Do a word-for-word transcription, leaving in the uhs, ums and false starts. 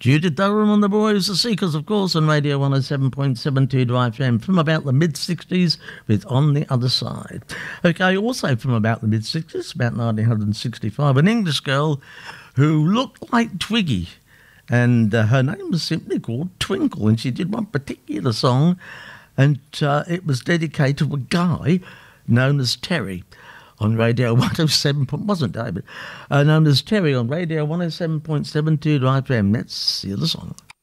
Judith Durham and the Boys, The Seekers, of course, on Radio one oh seven point seven two F M from about the mid-sixties with On the Other Side. Okay, also from about the mid-sixties, about nineteen sixty-five, an English girl who looked like Twiggy, and uh, her name was simply called Twinkle, and she did one particular song, and uh, it was dedicated to a guy known as Terry on Radio one oh seven, wasn't David, uh, known as Terry on Radio one oh seven point seven two F M. Let's hear the song.